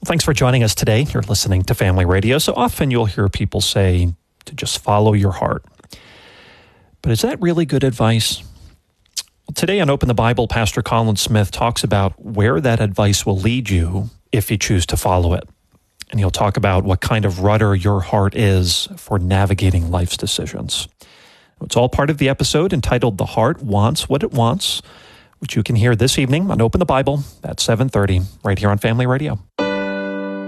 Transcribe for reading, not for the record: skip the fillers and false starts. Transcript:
Thanks for joining us today. You're listening to Family Radio. So often you'll hear people say to just follow your heart. But is that really good advice? Well, today on Open the Bible, Pastor Colin Smith talks about where that advice will lead you if you choose to follow it. And he'll talk about what kind of rudder your heart is for navigating life's decisions. It's all part of the episode entitled The Heart Wants What It Wants, which you can hear this evening on Open the Bible at 7:30 right here on Family Radio.